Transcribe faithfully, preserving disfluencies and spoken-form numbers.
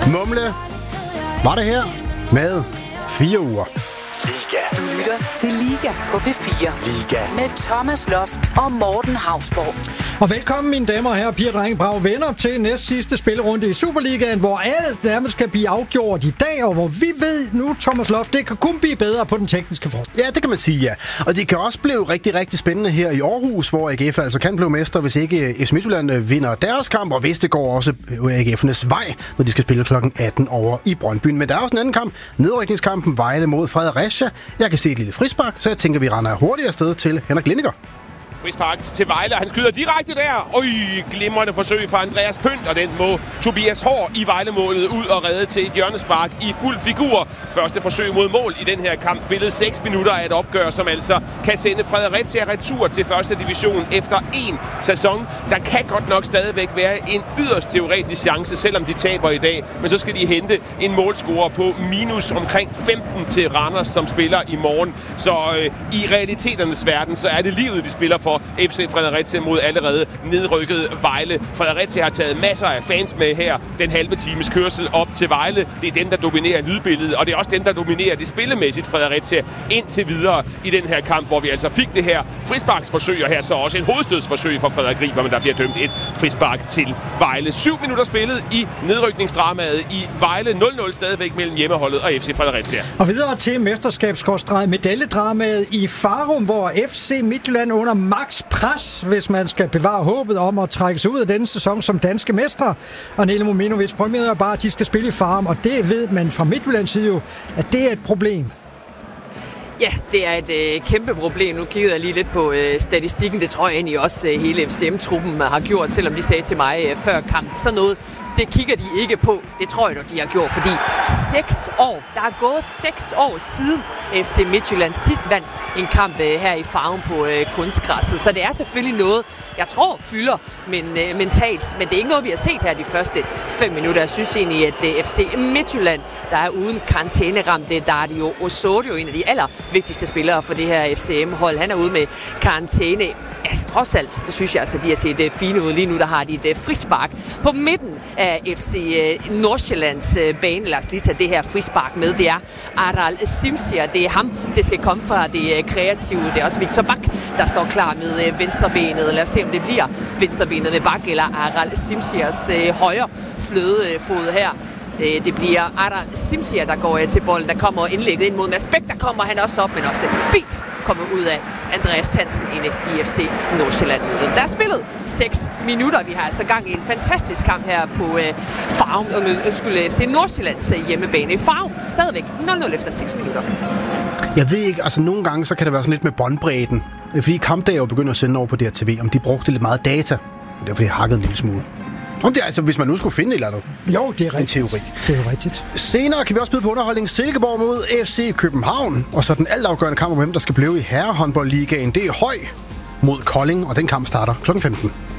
Mumle var det her med fire uger. Liga. Du lytter til Liga på P fire. Liga. Med Thomas Loft og Morten Hausborg. Og velkommen, mine damer og herrer, piger, drenge, brave venner, til næst sidste spillerunde i Superligaen, hvor alt nærmest kan blive afgjort i dag, og hvor vi ved nu, Thomas Loft, det kan kun blive bedre på den tekniske front. Ja, det kan man sige, ja. Og det kan også blive rigtig, rigtig spændende her i Aarhus, hvor A G F altså kan blive mester, hvis ikke F C Midtjylland vinder deres kamp, og hvis det går også A G F'ernes vej, når de skal spille klokken atten over i Brøndby. Men der er også en anden kamp, nedrykningskampen Vejle mod Fredericia. Jeg kan se et lille frispark, så jeg tænker, vi render hurtigt afsted til Henrik Lindiger. Frispark til Vejle, han skyder direkte der. Øj, glimrende forsøg fra Andreas Pønt, og den må Tobias Hård i Vejle-målet ud og redde til et hjørnespark i fuld figur. Første forsøg mod mål i den her kamp. Spillet seks minutter af et opgør, som altså kan sende Fredericia retur til første division efter en sæson. Der kan godt nok stadigvæk være en yderst teoretisk chance, selvom de taber i dag. Men så skal de hente en målscorer på minus omkring femten til Randers, som spiller i morgen. Så øh, i realiteternes verden, så er det livet, de spiller for F C Fredericia mod allerede nedrykket Vejle. Fredericia har taget masser af fans med her. Den halve times kørsel op til Vejle. Det er dem, der dominerer lydbilledet, og det er også dem, der dominerer det spillemæssigt Fredericia indtil videre i den her kamp, hvor vi altså fik det her frisparksforsøg, og her så også et hovedstødsforsøg fra Frederik Riber, men der bliver dømt et frispark til Vejle. Syv minutter spillet i nedrykningsdramaet i Vejle. nul nul stadigvæk mellem hjemmeholdet og F C Fredericia. Og videre til mesterskabs-medaljedramaet i Farum, hvor F C Midtjylland under max pres, hvis man skal bevare håbet om at trække sig ud af denne sæson som danske mestre. Og Nele Mominovic prøver bare, at de skal spille i Farum, og det ved man fra Midtjyllands side jo, at det er et problem. Ja, det er et øh, kæmpe problem. Nu kiggede jeg lige lidt på øh, statistikken. Det tror jeg egentlig også øh, hele F C M-truppen har gjort, selvom de sagde til mig øh, før kamp. Sådan noget, det kigger de ikke på. Det tror jeg, de har gjort, fordi seks år, der er gået seks år siden F C Midtjylland sidst vandt en kamp øh, her i Farum på øh, kunstgræsset. Så det er selvfølgelig noget, jeg tror fylder men, øh, mentalt, men det er ikke noget, vi har set her de første fem minutter. Jeg synes egentlig, at øh, F C Midtjylland, der er uden karantæneramte, der er det jo Osorio, en af de allervigtigste spillere for det her F C M-hold. Han er ude med karantæne. Altså, trods alt, så synes jeg altså, at de har set uh, fine ud. Lige nu, der har de et uh, frispark på midten af F C uh, Nordsjællands uh, bane. Lad os lige tage det her frispark med. Det er Aral Simsier. Det er ham, det skal komme fra det uh, kreative. Det er også Victor Bak, der står klar med uh, venstrebenet. Lad os se, om det bliver venstrebenet med Bak eller Aral Simsiers uh, højre flødefod her. Det bliver Aral Simsier, der går til bolden. Der kommer indlægget ind mod Mads Bæk. Der kommer han også op, men også fint kommer ud af Andreas Hansen inde i F C Nordsjælland. Der er spillet seks minutter. Vi har altså gang i en fantastisk kamp her på uh, Farum. Undskyld, F C Nordsjællands hjemmebane i Farum. Stadigvæk nul nul efter seks minutter. Jeg ved ikke, altså nogle gange så kan det være sådan lidt med båndbredden. Fordi Kampdag jo begynder at sende over på D R T V, om de brugte lidt meget data. Og derfor de hakkede en lille smule. Om det er altså, hvis man nu skulle finde et eller andet. Jo, det er rigtigt. En teori. Det er jo rigtigt. Senere kan vi også byde på underholdning Silkeborg mod F C København. Og så den altafgørende kamp om hvem der skal blive i herrehåndboldligaen. Det er Høj mod Kolding, og den kamp starter klokken femten.